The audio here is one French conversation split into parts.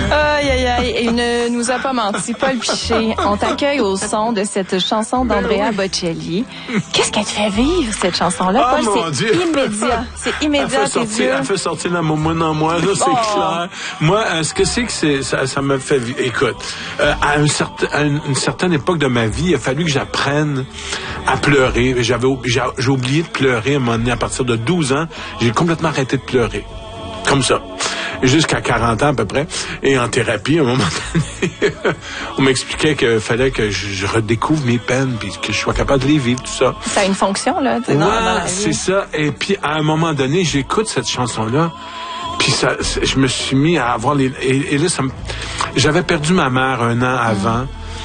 Aïe, aïe, aïe. Il ne nous a pas menti. Paul Piché, on t'accueille au son de cette chanson d'Andrea Bocelli. Qu'est-ce qu'elle te fait vivre, cette chanson-là, Paul? Mon Dieu. Immédiat. C'est immédiat à tes yeux. Elle fait sortir la momoune en moi, là, c'est clair. Moi, ce que c'est que ça me fait vivre. Écoute, à une certaine époque de ma vie, il a fallu que j'apprenne à pleurer. J'ai oublié de pleurer à un moment donné, à partir de 12 ans. J'ai complètement arrêté de pleurer. Comme ça. Jusqu'à 40 ans à peu près. Et en thérapie, à un moment donné, on m'expliquait qu'il fallait que je redécouvre mes peines puis que je sois capable de les vivre, tout ça. Ça a une fonction, là, dans la vie. C'est ça. Et puis, à un moment donné, j'écoute cette chanson-là. Puis je me suis mis à avoir et là, j'avais perdu ma mère 1 an avant.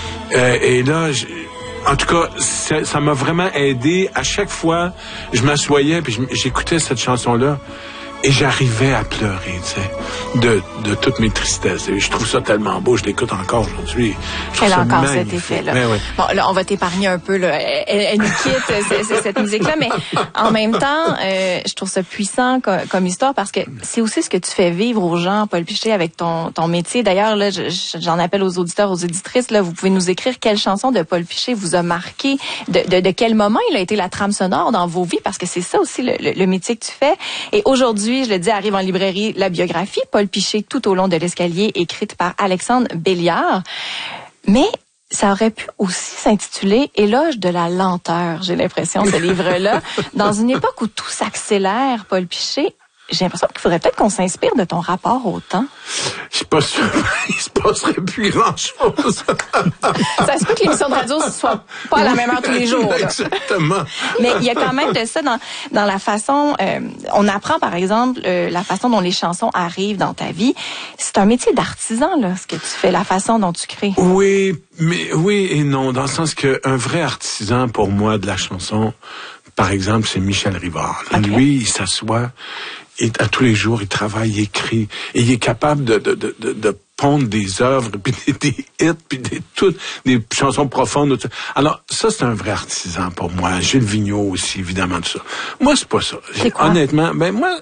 Et là, en tout cas, ça m'a vraiment aidé. À chaque fois, je m'assoyais puis j'écoutais cette chanson-là. Et j'arrivais à pleurer, tu sais, de toutes mes tristesses. Et je trouve ça tellement beau, je l'écoute encore aujourd'hui. Elle a encore cet effet-là. Oui. Bon, là, on va t'épargner un peu, là. Elle nous quitte, cette musique-là, mais en même temps, je trouve ça puissant comme histoire parce que c'est aussi ce que tu fais vivre aux gens, Paul Piché, avec ton métier. D'ailleurs, là, j'en appelle aux auditeurs, aux auditrices, là, vous pouvez nous écrire quelle chanson de Paul Piché vous a marqué, de quel moment il a été la trame sonore dans vos vies, parce que c'est ça aussi le métier que tu fais. Et aujourd'hui, je le dis, arrive en librairie la biographie Paul Piché tout au long de l'escalier, écrite par Alexandre Béliard. Mais ça aurait pu aussi s'intituler Éloge de la lenteur, j'ai l'impression, ce livre-là. Dans une époque où tout s'accélère, Paul Piché, j'ai l'impression qu'il faudrait peut-être qu'on s'inspire de ton rapport au temps. Je suis pas sûr, il se passerait plus grand-chose. Ça se peut que l'émission de radio ne soit pas à la même heure tous les jours. Là. Exactement. Mais il y a quand même de ça dans la façon... on apprend, par exemple, la façon dont les chansons arrivent dans ta vie. C'est un métier d'artisan, là, ce que tu fais, la façon dont tu crées. Oui, mais oui et non, dans le sens qu'un vrai artisan, pour moi, de la chanson, par exemple, c'est Michel Rivard. Okay. Lui, il s'assoit... Et à tous les jours, il travaille, il écrit, et il est capable de pondre des œuvres, puis des hits, puis des chansons profondes. Alors, ça, c'est un vrai artisan pour moi. Gilles Vigneault aussi, évidemment, tout ça. Moi, c'est pas ça. C'est quoi? Honnêtement, moi,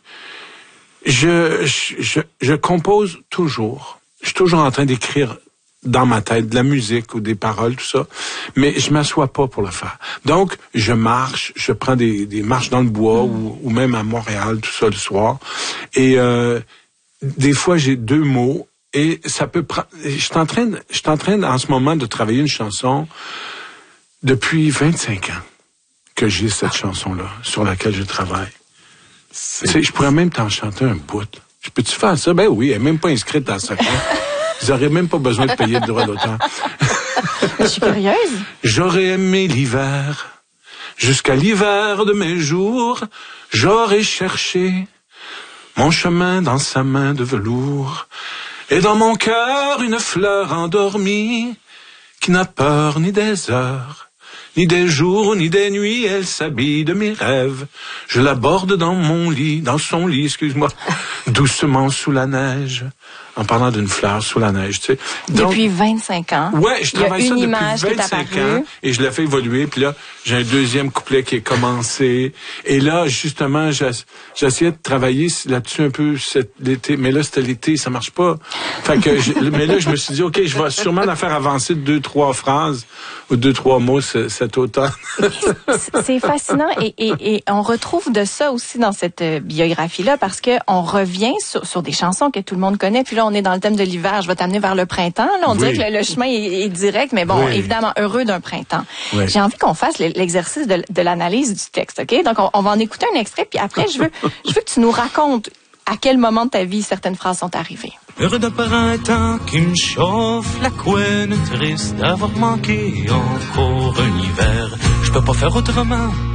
je compose toujours. Je suis toujours en train d'écrire dans ma tête, de la musique ou des paroles, tout ça. Mais je m'assois pas pour le faire. Donc, je marche, je prends des marches dans le bois ou même à Montréal, tout ça le soir. Et des fois, j'ai 2 mots et ça peut prendre... Je suis en train en ce moment de travailler une chanson depuis 25 ans que j'ai cette chanson-là, sur laquelle je travaille. Je pourrais même t'en chanter un bout. Peux-tu faire ça? Ben oui, elle est même pas inscrite dans ça. Ils n'auraient même pas besoin de payer le droit d'auteur. Je suis curieuse. J'aurais aimé l'hiver, jusqu'à l'hiver de mes jours. J'aurais cherché mon chemin dans sa main de velours. Et dans mon cœur, une fleur endormie, qui n'a peur ni des heures, ni des jours, ni des nuits. Elle s'habille de mes rêves. Je l'aborde dans son lit, excuse-moi, doucement sous la neige. En parlant d'une fleur sous la neige, tu sais. Donc, depuis 25 ans. Ouais, je travaille ça depuis 25 ans et je l'ai fait évoluer. Puis là, j'ai un deuxième couplet qui est commencé. Et là, justement, j'essayais de travailler là-dessus un peu l'été. Mais là, c'était l'été, ça marche pas. Fait que, mais là, je me suis dit, OK, je vais sûrement la faire avancer de 2-3 phrases ou 2-3 mots cet automne. C'est fascinant et on retrouve de ça aussi dans cette biographie-là parce que on revient sur des chansons que tout le monde connaît. Puis là, on est dans le thème de l'hiver. Je vais t'amener vers le printemps. Là, on dirait que le chemin est direct, mais bon, évidemment, heureux d'un printemps. Oui. J'ai envie qu'on fasse l'exercice de l'analyse du texte, OK? Donc, on va en écouter un extrait, puis après, je veux que tu nous racontes à quel moment de ta vie certaines phrases sont arrivées. Heureux d'un printemps qui me chauffe la couenne, triste d'avoir manqué encore un hiver. Je peux pas faire autrement.